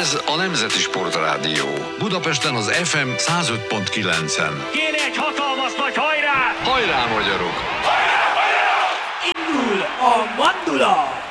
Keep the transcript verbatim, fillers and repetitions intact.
Ez a Nemzeti Sportrádió. Budapesten az ef em száz öt pont kilencen. Kéne egy hatalmas nagy hajrá! Hajrá, magyarok! Hajrá, hajrá! Indul a mandula!